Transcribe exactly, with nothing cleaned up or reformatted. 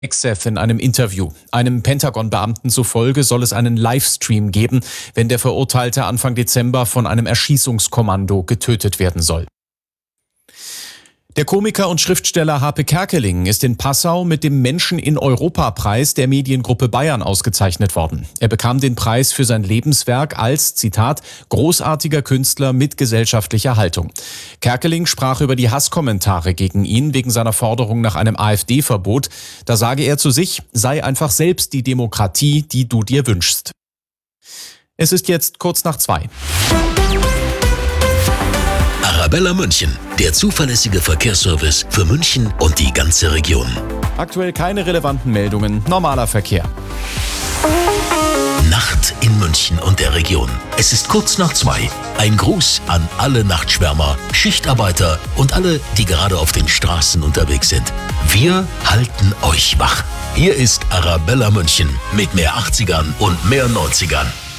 Exef in einem Interview. Einem Pentagon-Beamten zufolge soll es einen Livestream geben, wenn der Verurteilte Anfang Dezember von einem Erschießungskommando getötet werden soll. Der Komiker und Schriftsteller Harpe Kerkeling ist in Passau mit dem Menschen-in-Europa-Preis der Mediengruppe Bayern ausgezeichnet worden. Er bekam den Preis für sein Lebenswerk als, Zitat, großartiger Künstler mit gesellschaftlicher Haltung. Kerkeling sprach über die Hasskommentare gegen ihn wegen seiner Forderung nach einem AfD-Verbot. Da sage er zu sich, sei einfach selbst die Demokratie, die du dir wünschst. Es ist jetzt kurz nach zwei. Arabella München, der zuverlässige Verkehrsservice für München und die ganze Region. Aktuell keine relevanten Meldungen, normaler Verkehr. Nacht in München und der Region. Es ist kurz nach zwei. Ein Gruß an alle Nachtschwärmer, Schichtarbeiter und alle, die gerade auf den Straßen unterwegs sind. Wir halten euch wach. Hier ist Arabella München mit mehr achtzigern und mehr neunzigern.